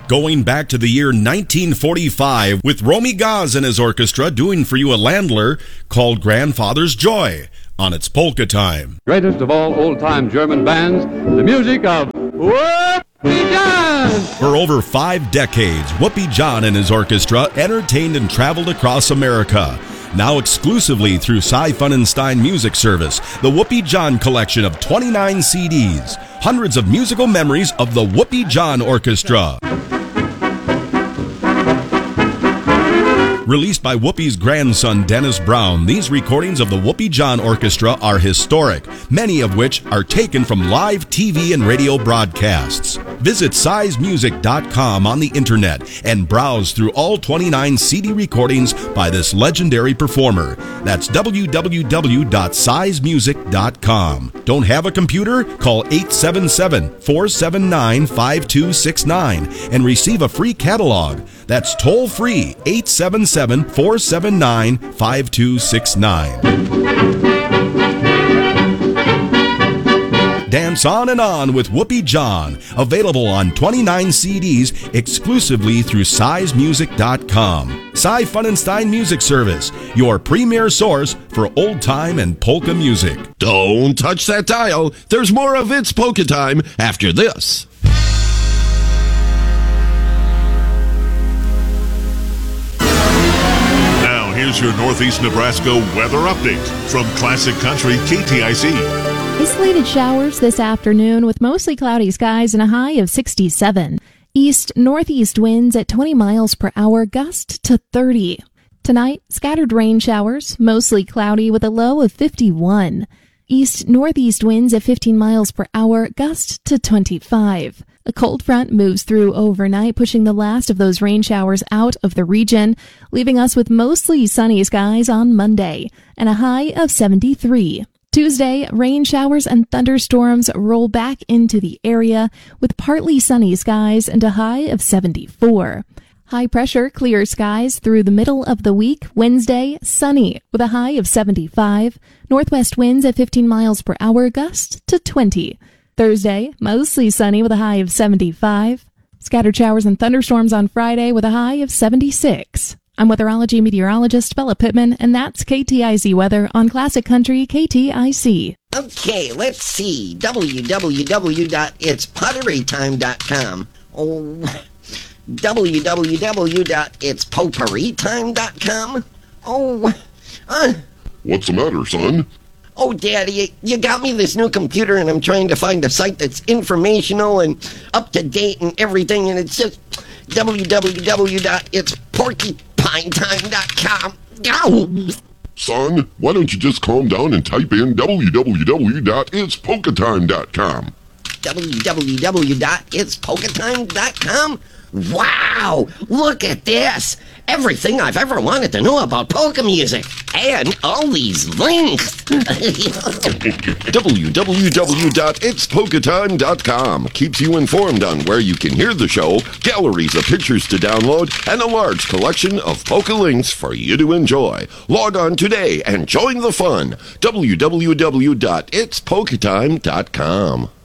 Going back to the year 1945 with Romy Gaz and his orchestra doing for you a Landler called Grandfather's Joy on its Polka Time. Greatest of all old-time German bands, the music of Whoopie John! For over 5 decades, Whoopie John and his orchestra entertained and traveled across America. Now exclusively through Cy Funenstein Music Service, the Whoopie John collection of 29 CDs. Hundreds of musical memories of the Whoopie John Orchestra. Released by Whoopi's grandson, Dennis Brown, these recordings of the Whoopie John Orchestra are historic, many of which are taken from live TV and radio broadcasts. Visit sizemusic.com on the internet and browse through all 29 CD recordings by this legendary performer. That's www.sizemusic.com. Don't have a computer? Call 877-479-5269 and receive a free catalog. That's toll free, 877-479-5269. Dance on and on with Whoopie John. Available on 29 CDs exclusively through sizemusic.com. Cy Funenstein Music Service, your premier source for old time and polka music. Don't touch that dial. There's more of It's Polka Time after this. Here's your Northeast Nebraska weather update from Classic Country KTIC. Isolated showers this afternoon with mostly cloudy skies and a high of 67. East-northeast winds at 20 miles per hour, gust to 30. Tonight, scattered rain showers, mostly cloudy with a low of 51. East-northeast winds at 15 miles per hour, gust to 25. A cold front moves through overnight, pushing the last of those rain showers out of the region, leaving us with mostly sunny skies on Monday and a high of 73. Tuesday, rain showers and thunderstorms roll back into the area with partly sunny skies and a high of 74. High pressure clear skies through the middle of the week. Wednesday, sunny with a high of 75. Northwest winds at 15 miles per hour, gust to 20. Thursday, mostly sunny with a high of 75. Scattered showers and thunderstorms on Friday with a high of 76. I'm weatherology meteorologist Bella Pittman, and that's KTIC weather on Classic Country KTIC. Okay, let's see. www.itspotterytime.com. Oh, www.itspotterytime.com. Oh, What's the matter, son? Oh, Daddy, you got me this new computer, and I'm trying to find a site that's informational and up-to-date and everything, and it's just www.itsporcupinetime.com. Son, why don't you just calm down and type in www.itspolkatime.com. www.itspolkatime.com? Wow, look at this. Everything I've ever wanted to know about polka music. And all these links. www.itspolkatime.com keeps you informed on where you can hear the show, galleries of pictures to download, and a large collection of polka links for you to enjoy. Log on today and join the fun. www.itspolkatime.com.